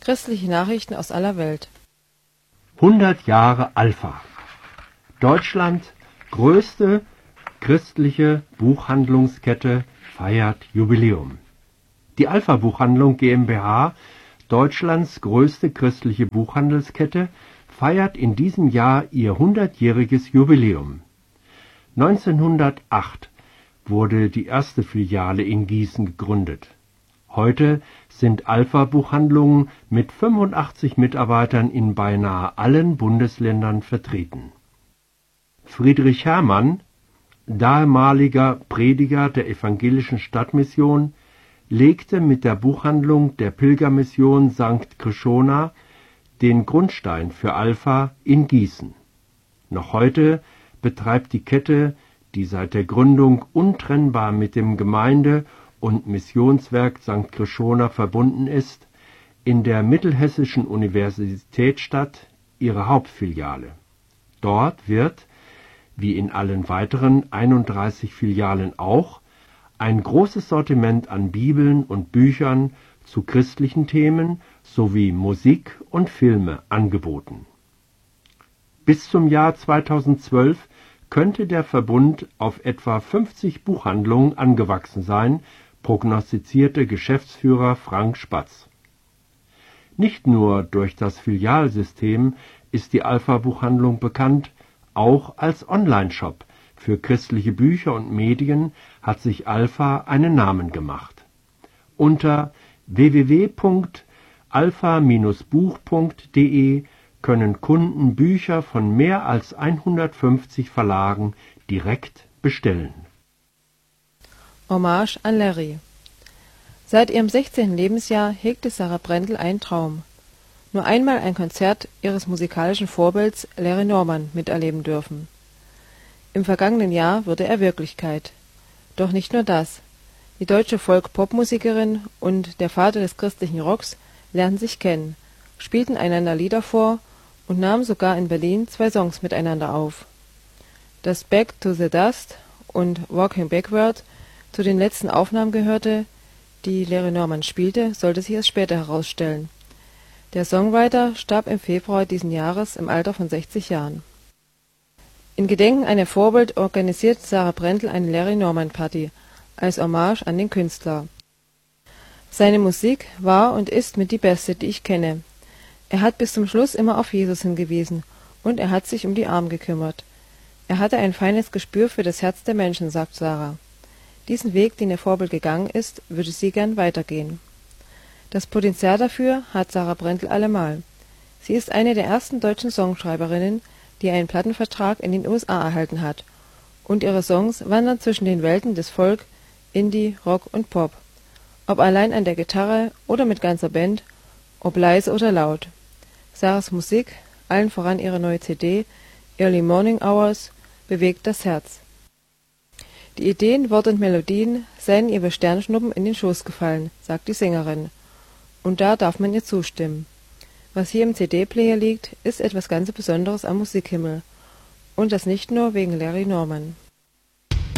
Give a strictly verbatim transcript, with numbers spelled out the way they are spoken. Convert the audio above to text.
Christliche Nachrichten aus aller Welt. hundert Jahre Alpha. Deutschland größte christliche Buchhandlungskette feiert Jubiläum. Die Alpha Buchhandlung GmbH, Deutschlands größte christliche Buchhandelskette, feiert in diesem Jahr ihr hundertjähriges Jubiläum. neunzehnhundertacht wurde die erste Filiale in Gießen gegründet. Heute sind Alpha Buchhandlungen mit fünfundachtzig Mitarbeitern in beinahe allen Bundesländern vertreten. Friedrich Hermann, damaliger Prediger der evangelischen Stadtmission, legte mit der Buchhandlung der Pilgermission Sankt Krishona den Grundstein für Alpha in Gießen. Noch heute betreibt die Kette, die seit der Gründung untrennbar mit dem Gemeinde- und Missionswerk Sankt Krishona verbunden ist, in der Mittelhessischen Universitätsstadt ihre Hauptfiliale. Dort wird, wie in allen weiteren einunddreißig Filialen auch, ein großes Sortiment an Bibeln und Büchern zu christlichen Themen sowie Musik und Filme angeboten. Bis zum Jahr zweitausendzwölf könnte der Verbund auf etwa fünfzig Buchhandlungen angewachsen sein, prognostizierte Geschäftsführer Frank Spatz. Nicht nur durch das Filialsystem ist die Alpha-Buchhandlung bekannt, auch als Online-Shop für christliche Bücher und Medien hat sich Alpha einen Namen gemacht. Unter w w w punkt alpha Bindestrich buch punkt de können Kunden Bücher von mehr als hundertfünfzig Verlagen direkt bestellen. Hommage an Larry. Seit ihrem sechzehnten Lebensjahr hegte Sarah Brendel einen Traum: Nur einmal ein Konzert ihres musikalischen Vorbilds Larry Norman miterleben dürfen. Im vergangenen Jahr wurde er Wirklichkeit. Doch nicht nur das. Die deutsche Folk-Pop-Musikerin und der Vater des christlichen Rocks lernten sich kennen, spielten einander Lieder vor und nahmen sogar in Berlin zwei Songs miteinander auf. Dass Back to the Dust und Walking Backward zu den letzten Aufnahmen gehörte, die Larry Norman spielte, sollte sich erst später herausstellen. Der Songwriter starb im Februar diesen Jahres im Alter von sechzig Jahren. In Gedenken an ihr Vorbild organisiert Sarah Brendel eine Larry Norman Party als Hommage an den Künstler. Seine Musik war und ist mit die beste, die ich kenne. Er hat bis zum Schluss immer auf Jesus hingewiesen und er hat sich um die Armen gekümmert. Er hatte ein feines Gespür für das Herz der Menschen, sagt Sarah. Diesen Weg, den ihr Vorbild gegangen ist, würde sie gern weitergehen. Das Potenzial dafür hat Sarah Brendel allemal. Sie ist eine der ersten deutschen Songschreiberinnen, die einen Plattenvertrag in den U S A erhalten hat, und ihre Songs wandern zwischen den Welten des Folk, Indie, Rock und Pop. Ob allein an der Gitarre oder mit ganzer Band, ob leise oder laut. Sarahs Musik, allen voran ihre neue C D Early Morning Hours, bewegt das Herz. Die Ideen, Worte und Melodien seien ihr wie Sternschnuppen in den Schoß gefallen, sagt die Sängerin. Und da darf man ihr zustimmen. Was hier im C D-Player liegt, ist etwas ganz Besonderes am Musikhimmel. Und das nicht nur wegen Larry Norman.